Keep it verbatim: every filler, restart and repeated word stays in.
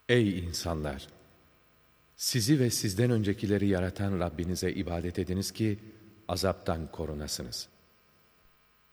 Ey insanlar! Sizi ve sizden öncekileri yaratan Rabbinize ibadet ediniz ki azaptan korunasınız.